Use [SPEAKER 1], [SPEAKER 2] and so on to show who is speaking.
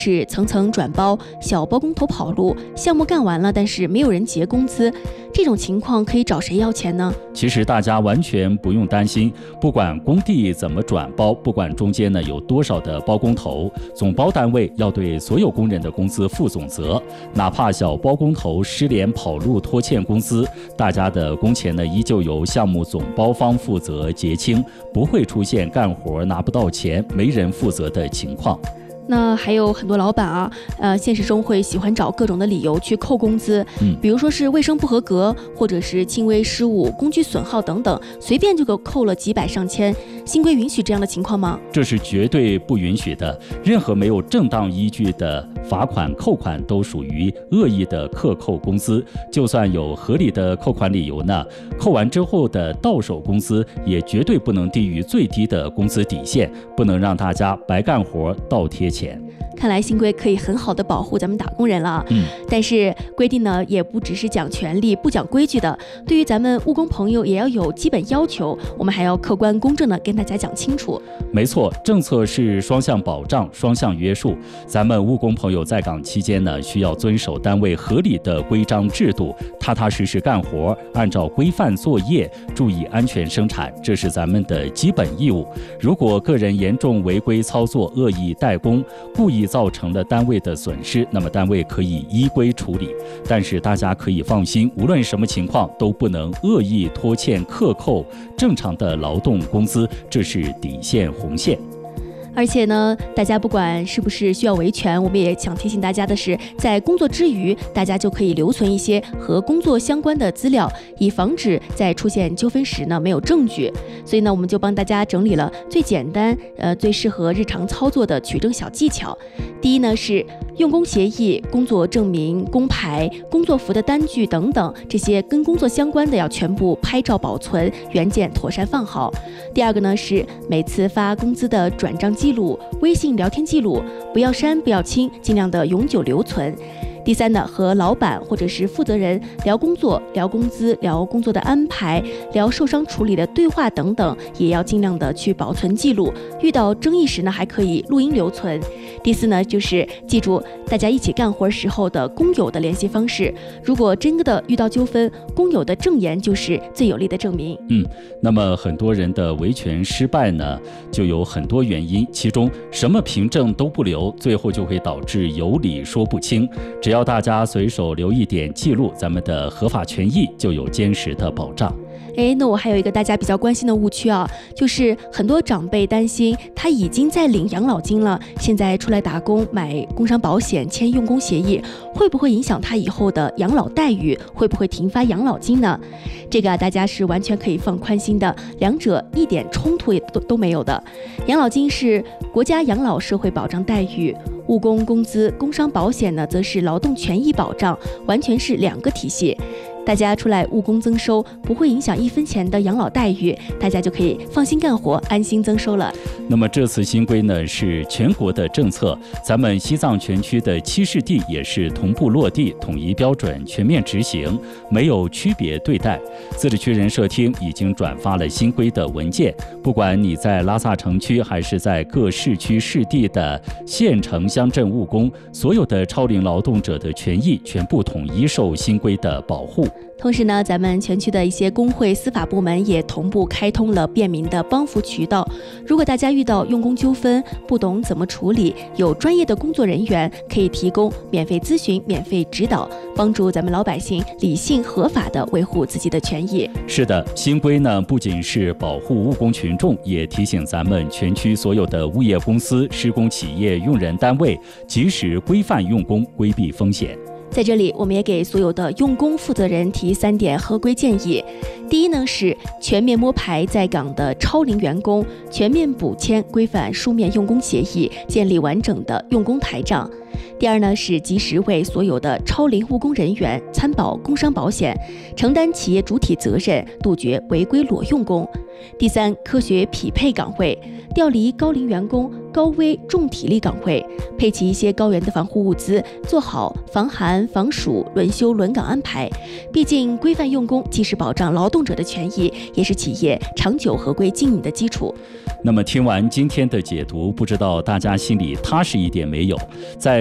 [SPEAKER 1] 是层层转包，小包工头跑路，项目干完了，但是没有人结工资，这种情况可以找谁要钱呢？
[SPEAKER 2] 其实大家完全不用担心，不管工地怎么转包，不管中间有多少的包工头，总包单位要对所有工人的工资负总责，哪怕小包工头失联跑路拖欠工资，大家的工钱依旧由项目总包方负责结清，不会出现干活拿不到钱没人负责的情况。
[SPEAKER 1] 那还有很多老板现实中会喜欢找各种的理由去扣工资，比如说是卫生不合格，或者是轻微失误、工具损耗等等，随便就给扣了几百上千。新规允许这样的情况吗？
[SPEAKER 2] 这是绝对不允许的，任何没有正当依据的罚款、扣款都属于恶意的克扣工资。就算有合理的扣款理由呢，扣完之后的到手工资也绝对不能低于最低的工资底线，不能让大家白干活倒贴钱。
[SPEAKER 1] 看来新规可以很好的保护咱们打工人了。但是规定呢，也不只是讲权利不讲规矩的，对于咱们务工朋友也要有基本要求，我们还要客观公正的跟大家讲清楚。
[SPEAKER 2] 没错，政策是双向保障、双向约束。咱们务工朋友在岗期间呢，需要遵守单位合理的规章制度，踏踏实实干活，按照规范作业，注意安全生产，这是咱们的基本义务。如果个人严重违规操作、恶意怠工，故意造成了单位的损失，那么单位可以依规处理。但是大家可以放心，无论什么情况都不能恶意拖欠克扣正常的劳动工资，这是底线红线。
[SPEAKER 1] 而且呢，大家不管是不是需要维权，我们也想提醒大家的是，在工作之余，大家就可以留存一些和工作相关的资料，以防止在出现纠纷时呢没有证据。所以呢，我们就帮大家整理了最简单、最适合日常操作的取证小技巧。第一呢是用工协议、工作证明、工牌、工作服的单据等等，这些跟工作相关的要全部拍照保存，原件妥善放好。第二个呢是每次发工资的转账记录、微信聊天记录，不要删不要清，尽量的永久留存。第三呢，和老板或者是负责人聊工作、聊工资、聊工作的安排、聊受伤处理的对话等等，也要尽量的去保存记录。遇到争议时呢，还可以录音留存。第四呢，就是记住大家一起干活时候的工友的联系方式。如果真的遇到纠纷，工友的证言就是最有力的证明。
[SPEAKER 2] 那么很多人的维权失败呢，就有很多原因，其中什么凭证都不留，最后就会导致有理说不清。只要大家随手留一点记录，咱们的合法权益就有坚实的保障。
[SPEAKER 1] 那我还有一个大家比较关心的误区就是很多长辈担心他已经在领养老金了，现在出来打工买工伤保险、签用工协议，会不会影响他以后的养老待遇？会不会停发养老金呢？这个大家是完全可以放宽心的，两者一点冲突也都没有的。养老金是国家养老社会保障待遇，务工工资、工伤保险呢，则是劳动权益保障，完全是两个体系。大家出来务工增收，不会影响1分钱的养老待遇，大家就可以放心干活，安心增收了。
[SPEAKER 2] 那么这次新规呢是全国的政策，咱们西藏全区的7市地也是同步落地，统一标准，全面执行，没有区别对待。自治区人社厅已经转发了新规的文件，不管你在拉萨城区还是在各市区市地的县城乡镇务工，所有的超龄劳动者的权益全部统一受新规的保护。
[SPEAKER 1] 同时呢，咱们全区的一些工会、司法部门也同步开通了便民的帮扶渠道。如果大家遇到用工纠纷，不懂怎么处理，有专业的工作人员可以提供免费咨询、免费指导，帮助咱们老百姓理性合法的维护自己的权益。
[SPEAKER 2] 是的，新规呢不仅是保护务工群众，也提醒咱们全区所有的物业公司、施工企业、用人单位及时规范用工，规避风险。
[SPEAKER 1] 在这里，我们也给所有的用工负责人提3点合规建议。第一呢，是全面摸排在岗的超龄员工，全面补签规范书面用工协议，建立完整的用工台账。第二呢，是及时为所有的超龄务工人员参保工伤保险，承担企业主体责任，杜绝违规裸用工。第三，科学匹配岗位，调离高龄员工， 高危重体力岗位，配齐一些高原的防护物资，做好防寒、防暑、轮休、轮岗安排。毕竟，规范用工既是保障劳动者的权益，也是企业长久合规经营的基础。
[SPEAKER 2] 那么听完今天的解读，不知道大家心里踏实一点没有？在